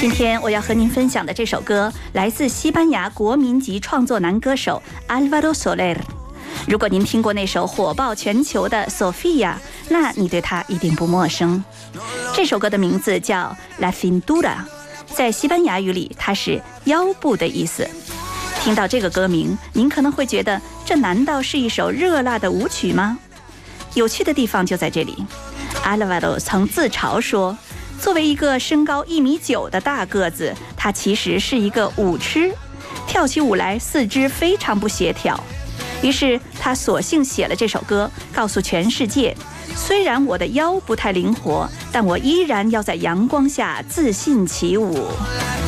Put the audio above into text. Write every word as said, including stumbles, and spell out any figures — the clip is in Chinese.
今天我要和您分享的这首歌来自西班牙国民级创作男歌手 Álvaro Soler。如果您听过那首火爆全球的 Sofía， 那你对他一定不陌生。这首歌的名字叫 La Cintura， 在西班牙语里它是腰部的意思。听到这个歌名，您可能会觉得这难道是一首热辣的舞曲吗？有趣的地方就在这里。Álvaro 曾自嘲说，作为一个身高一米九的大个子，他其实是一个舞痴，跳起舞来四肢非常不协调。于是他索性写了这首歌，告诉全世界，虽然我的腰不太灵活，但我依然要在阳光下自信起舞。